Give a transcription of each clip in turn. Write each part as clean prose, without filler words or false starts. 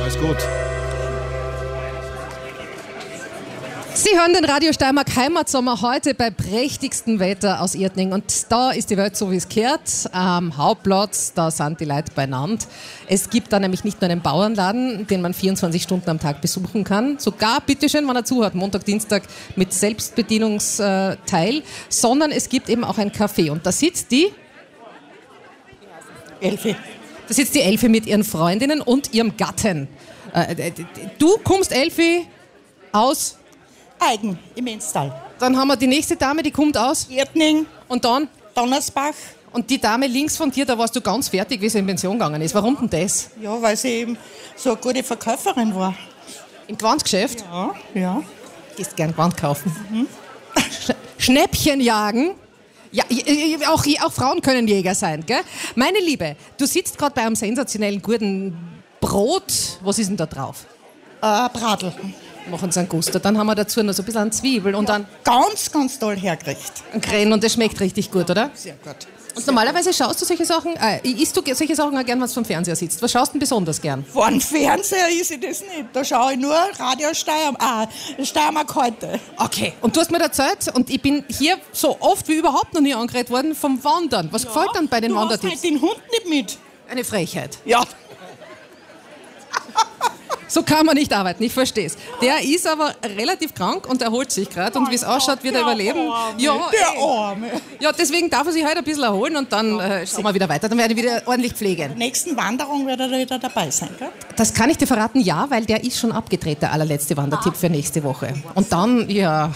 Alles gut. Sie hören den Radio Steiermark Heimatsommer heute bei prächtigstem Wetter aus Irtning. Und da ist die Welt so, wie es gehört. Am Hauptplatz, da sind die Leute beieinander. Es gibt da nämlich nicht nur einen Bauernladen, den man 24 Stunden am Tag besuchen kann. Sogar, bitteschön, wenn er zu hat, Montag, Dienstag mit Selbstbedienungsteil. Sondern es gibt eben auch ein Café. Und da sitzt die Elfi. Da sitzt die Elfi mit ihren Freundinnen und ihrem Gatten. Du kommst, Elfi, aus... Eigen im Enstal. Dann haben wir die nächste Dame, die kommt aus. Irtning, Und dann, Donnersbach. und die Dame links von dir, da warst du ganz fertig, wie sie in Pension gegangen ist. Warum denn das? Ja, weil sie eben so eine gute Verkäuferin war. Im Gewandgeschäft? Ja. Gehst gern Gewand kaufen. Schnäppchen jagen? Ja, auch Frauen können Jäger sein, gell? Meine Liebe, du sitzt gerade bei einem sensationellen guten Brot. Was ist denn da drauf? Bradl. Machen Sie einen Guster. Dann haben wir dazu noch so ein bisschen Zwiebel und dann Ganz, ganz toll hergerichtet. ein Kren und das schmeckt richtig gut, oder? Sehr gut. Und normalerweise schaust du solche Sachen, isst du solche Sachen auch gern, wenn du vom Fernseher sitzt? Was schaust du denn besonders gern? Vor dem Fernseher ist ich das nicht. Da schaue ich nur Radio Steiermark heute. Okay. Und du hast mir erzählt, und ich bin hier so oft wie überhaupt noch nie angeredet worden, vom Wandern. Was gefällt dann bei den Du hast Wandertipps? halt den Hund nicht mit. Eine Frechheit. Ja. So kann man nicht arbeiten, ich verstehe es. Der ist aber relativ krank und erholt sich gerade. Und wie es ausschaut, wird er überleben. Ja, Der Arme. ja, deswegen darf er sich heute ein bisschen erholen und dann sehen wir wieder weiter. Dann werde ich wieder ordentlich pflegen. Nächsten Wanderung wird er wieder dabei sein, gell? Das kann ich dir verraten, ja, weil der ist schon abgedreht, der allerletzte Wandertipp für nächste Woche. Und dann, ja,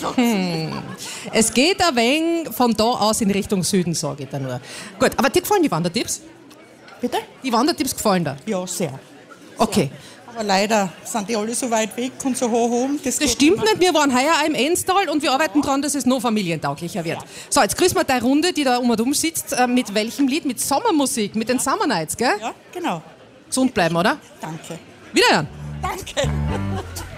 es geht ein wenig von da aus in Richtung Süden, sage ich da nur. Gut, aber dir gefallen die Wandertipps? Bitte? Die Wandertipps gefallen dir? Ja, sehr. Okay. Aber leider sind die alle so weit weg und so hoch oben. Das stimmt nicht, wir waren heuer auch im Enstal und wir arbeiten daran, dass es noch familientauglicher wird. So, jetzt grüßen wir deine Runde, die da um und um sitzt. Mit welchem Lied? Mit Sommermusik, mit den Summer Nights, gell? Ja, genau. Gesund bleiben, oder? Danke. Wiederhören. Danke.